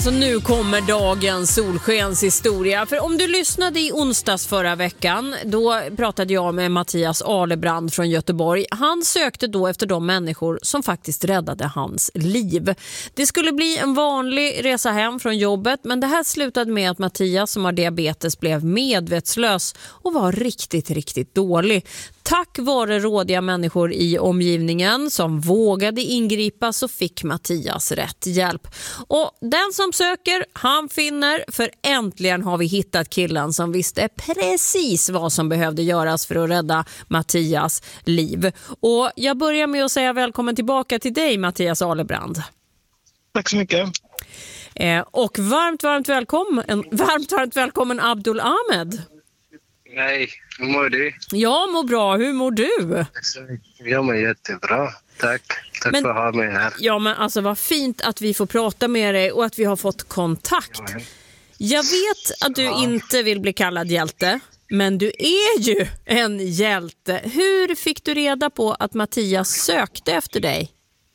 Så nu kommer dagens solskenshistoria. För om du lyssnade i onsdags förra veckan, då pratade jag med Mattias Alebrand från Göteborg. Han sökte då efter de människor som faktiskt räddade hans liv. Det skulle bli en vanlig resa hem från jobbet, men det här slutade med att Mattias som har diabetes blev medvetslös och var riktigt dålig. Tack vare rådiga människor i omgivningen som vågade ingripa så fick Mattias rätt hjälp. Och den som söker, han finner, för äntligen har vi hittat killen som visste precis vad som behövde göras för att rädda Mattias liv. Och jag börjar med att säga välkommen tillbaka till dig, Mattias Alebrand. Tack så mycket. Och varmt välkommen Abdul Ahmed. Nej, hur mår du? Jag mår bra, hur mår du? Jag mår jättebra, tack för att ha mig här. Ja, men alltså vad fint att vi får prata med dig och att vi har fått kontakt. Jag vet att du inte vill bli kallad hjälte, men du är ju en hjälte. Hur fick du reda på att Mattias sökte efter dig?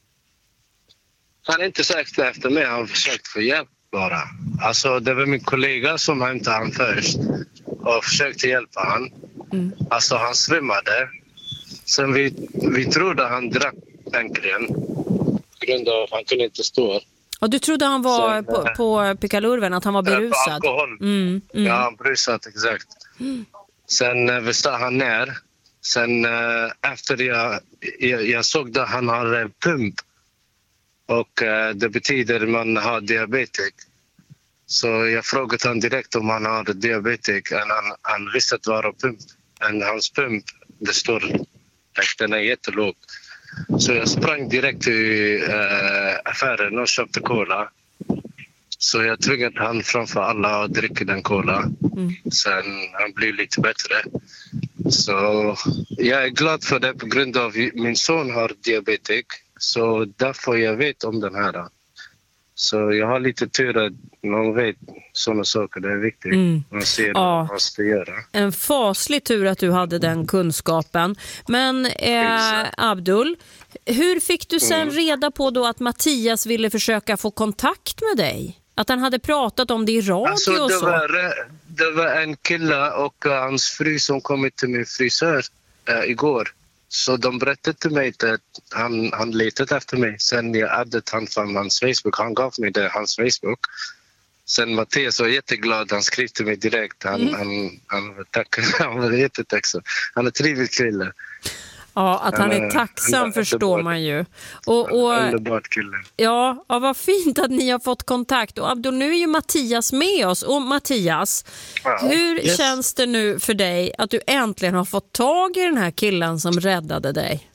Han inte sökte efter mig, han försökte få hjälp bara. Alltså det var min kollega som hämtade han först och försökte hjälpa han. Alltså han svimmade. Sen vi trodde han drack egentligen. På grund av att han kunde inte stå. Och du trodde han var på pickalurven, att han var berusad? På alkohol. Ja, berusad, exakt. Sen vi stod han ner. Sen efter jag såg att han har pump. Och det betyder man har diabetes. Så jag frågade honom direkt om han har diabetes. Han visste att det var pump. Hans pump, det står att den är jättelåg. Så jag sprang direkt till affären och köpte cola. Så jag tvingade han framför alla att dricka den cola. Sen han blev lite bättre. Så jag är glad för det på grund av att min son har diabetes. Så därför jag vet om den här. Så jag har lite tur att man vet sådana saker. Det är viktigt. Man ser vad man ska göra. En faslig tur att du hade den kunskapen. Men Abdul, hur fick du sen reda på då att Mattias ville försöka få kontakt med dig? Att han hade pratat om det i radio alltså, och så? Det var en kille och hans fru som kom till min frisör igår. Så de berättade till mig att han letade efter mig. Sen jag addade han från hans Facebook. Han gav mig hans Facebook. Sen Mattias var jätteglad. Han skrev till mig direkt. Han var jättetacksam. Han är trevlig kille. Ja, att han är tacksam förstår man ju. Underbart kille. Ja, vad fint att ni har fått kontakt. Och Abdul, nu är ju Mattias med oss. Och Mattias, hur känns det nu för dig att du äntligen har fått tag i den här killen som räddade dig?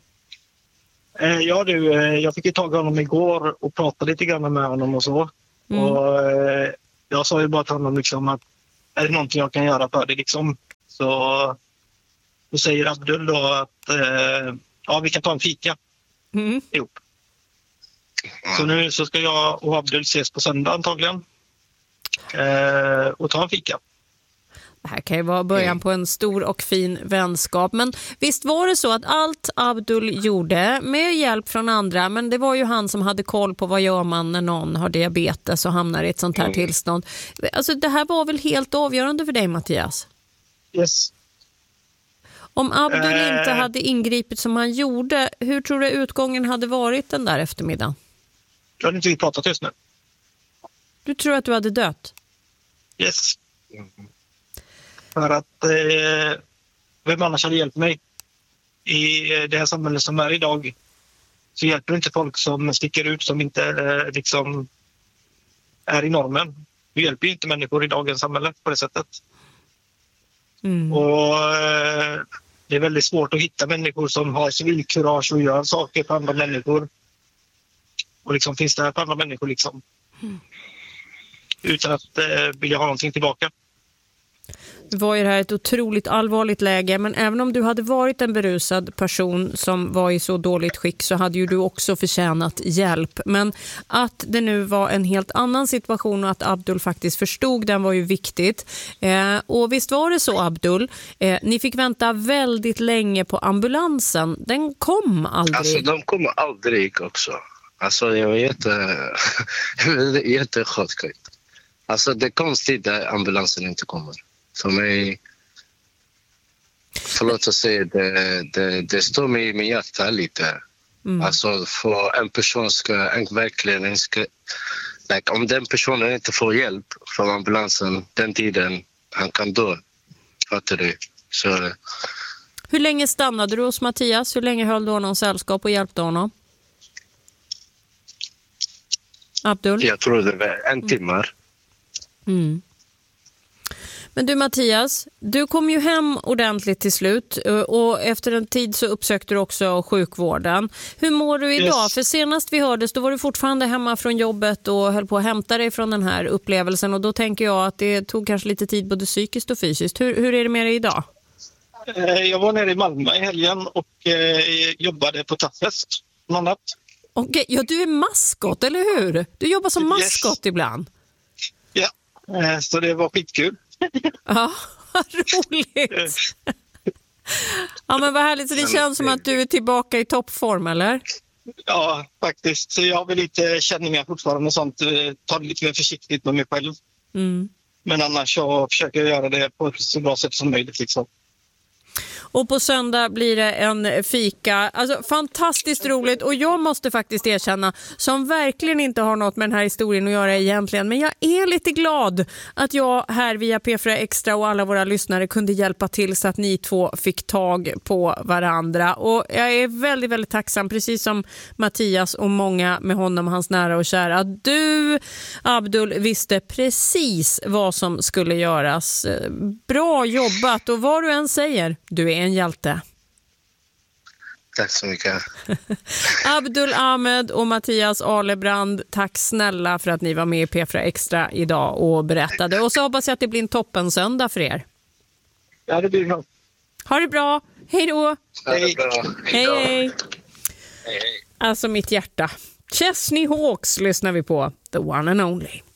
Jag fick ju tag i honom igår och pratade lite grann med honom och så. Och jag sa ju bara till honom liksom att är det någonting jag kan göra för dig liksom. Så då säger Abdul då att vi kan ta en fika ihop. Så nu så ska jag och Abdul ses på söndag antagligen och ta en fika. Det här kan ju vara början på en stor och fin vänskap. Men visst var det så att allt Abdul gjorde med hjälp från andra, men det var ju han som hade koll på vad gör man när någon har diabetes och hamnar i ett sånt här tillstånd. Alltså det här var väl helt avgörande för dig, Mattias? Yes. Om Abdul inte hade ingripit som han gjorde, hur tror du utgången hade varit den där eftermiddagen? Jag hade inte vi pratat just nu. Du tror att du hade dött? Yes. För att vem annars hade hjälpt mig? I det här samhället som är idag så hjälper inte folk som sticker ut, som inte liksom är i normen. Vi hjälper ju inte människor i dagens samhälle på det sättet. Och det är väldigt svårt att hitta människor som har civilkurage och gör saker för andra människor. Och liksom finns det här för andra människor liksom. Utan att vilja ha någonting tillbaka. Det var ju det här ett otroligt allvarligt läge, men även om du hade varit en berusad person som var i så dåligt skick så hade ju du också förtjänat hjälp. Men att det nu var en helt annan situation och att Abdul faktiskt förstod den var ju viktigt. Och visst var det så, Abdul, ni fick vänta väldigt länge på ambulansen. Den kom aldrig. Alltså de kom aldrig också. Alltså jag var jättechockad. Alltså det är konstigt att ambulansen inte kommer. För mig, förlåt att säga, det står mig i min hjärta lite. Alltså för en person ska verkligen... om den personen inte får hjälp från ambulansen den tiden, han kan dö. Fattar du? Så... Hur länge stannade du hos Mattias? Hur länge höll du honom sällskap och hjälpte honom? Abdul? Jag tror det var 1 timme. Men du Mattias, du kom ju hem ordentligt till slut och efter en tid så uppsökte du också sjukvården. Hur mår du idag? Yes. För senast vi hördes då var du fortfarande hemma från jobbet och höll på att hämta dig från den här upplevelsen, och då tänker jag att det tog kanske lite tid både psykiskt och fysiskt. Hur är det med dig idag? Jag var nere i Malmö i helgen och jobbade på Taffest bland annat. Okej, ja, du är maskot, eller hur? Du jobbar som maskot ibland. Ja, så det var skitkul. Ja, vad roligt. Ja, men vad härligt. Så det känns som att du är tillbaka i toppform, eller? Ja, faktiskt. Så jag har väl lite känningar fortfarande och sånt. Ta det lite mer försiktigt med mig själv. Men annars så försöker jag göra det på ett så bra sätt som möjligt liksom. Och på söndag blir det en fika. Alltså fantastiskt roligt, och jag måste faktiskt erkänna, som verkligen inte har något med den här historien att göra egentligen, men jag är lite glad att jag här via P4 Extra och alla våra lyssnare kunde hjälpa till så att ni två fick tag på varandra. Och jag är väldigt, väldigt tacksam, precis som Mattias och många med honom, hans nära och kära, att du, Abdul, visste precis vad som skulle göras. Bra jobbat, och vad du än säger, du är en hjälte. Tack så mycket. Abdul Ahmed och Mattias Alebrand, tack snälla för att ni var med i P4 Extra idag och berättade. Och så hoppas jag att det blir en toppen söndag för er. Ja, det blir bra. Ha det bra. Hej då. Hej. Hej, hej. Alltså mitt hjärta. Chesney Hawkes lyssnar vi på. The one and only.